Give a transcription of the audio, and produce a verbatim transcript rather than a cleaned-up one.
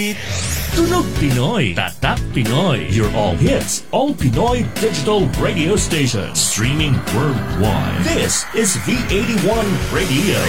Beat. Tunog Pinoy, Tatak Pinoy. Your all hits, all Pinoy digital radio station. Streaming worldwide. This is V eighty-one Radio.